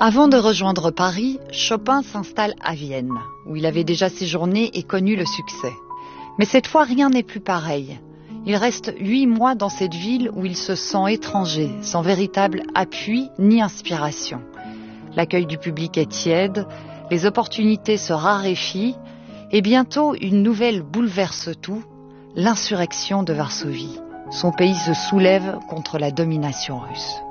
Avant de rejoindre Paris, Chopin s'installe à Vienne, où il avait déjà séjourné et connu le succès. Mais cette fois, rien n'est plus pareil. Il reste 8 mois dans cette ville où il se sent étranger, sans véritable appui ni inspiration. L'accueil du public est tiède, les opportunités se raréfient, et bientôt une nouvelle bouleverse tout, l'insurrection de Varsovie. Son pays se soulève contre la domination russe.